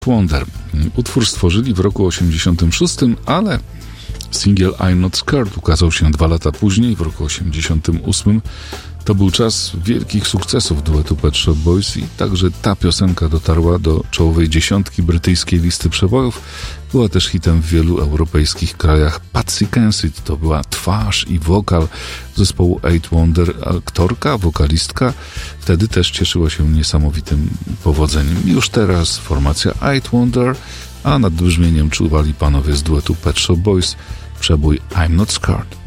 Wonder. Utwór stworzyli w roku 86, ale singiel I'm Not Scared ukazał się 2 lata później, w roku 88. To był czas wielkich sukcesów duetu Pet Shop Boys i także ta piosenka dotarła do czołowej 10 brytyjskiej listy przebojów. Była też hitem w wielu europejskich krajach. Patsy Kensit to była twarz i wokal zespołu Eight Wonder, aktorka, wokalistka. Wtedy też cieszyła się niesamowitym powodzeniem. Już teraz formacja Eight Wonder, a nad brzmieniem czuwali panowie z duetu Pet Shop Boys przebój I'm Not Scared.